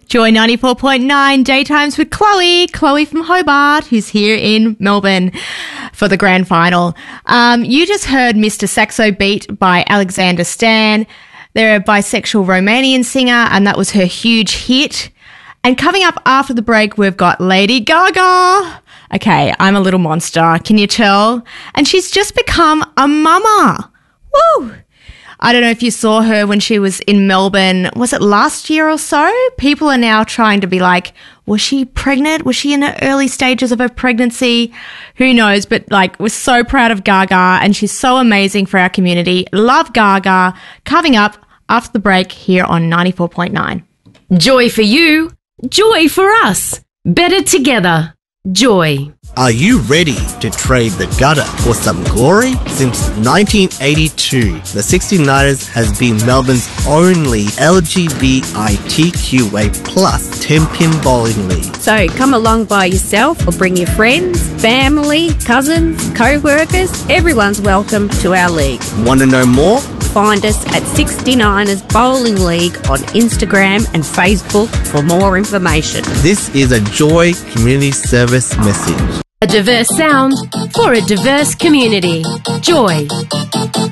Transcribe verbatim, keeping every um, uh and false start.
Joy ninety-four point nine, Daytimes with Chloe. Chloe from Hobart, who's here in Melbourne for the grand final. Um, you just heard Mister Saxo Beat by Alexander Stan. They're a bisexual Romanian singer, and that was her huge hit. And coming up after the break, we've got Lady Gaga. Okay, I'm a little monster, can you tell? And she's just become a mama. Woo! I don't know if you saw her when she was in Melbourne. Was it last year or so? People are now trying to be like, was she pregnant? Was she in the early stages of her pregnancy? Who knows? But like, we're so proud of Gaga, and she's so amazing for our community. Love Gaga. Coming up after the break here on ninety-four point nine. Joy for you. Joy for us. Better together. Joy. Are you ready to trade the gutter for some glory? Since nineteen eighty-two, the sixty-niners has been Melbourne's only L G B T Q A plus ten-pin bowling league. So come along by yourself or bring your friends, family, cousins, co-workers. Everyone's welcome to our league. Want to know more? Find us at sixty-niners Bowling League on Instagram and Facebook for more information. This is a Joy Community Service message. A diverse sound for a diverse community. Joy.